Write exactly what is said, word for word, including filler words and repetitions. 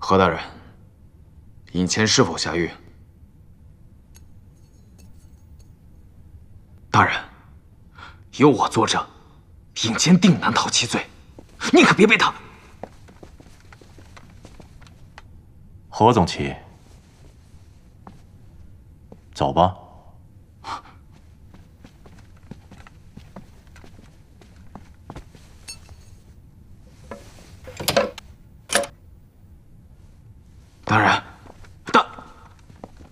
何大人，尹谦是否下狱？大人，有我作证，尹谦定难逃其罪，你可别背他。 何总旗，走吧。 大人。